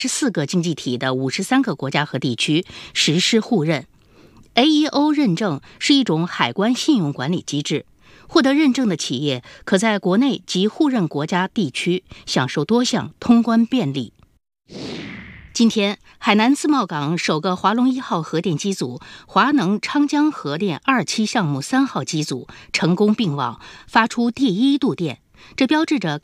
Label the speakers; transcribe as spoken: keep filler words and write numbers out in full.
Speaker 1: 十四个经济体的五十三个国家和地区实施互认。A E O 认证是一种海关信用管理机制，获得认证的企业可在国内及互认国家地区享受多项通关便利。今天，海南自贸港首个华龙一号核电机组、华能昌江核电二期项目三号机组成功并网，发出第一度电，这标志着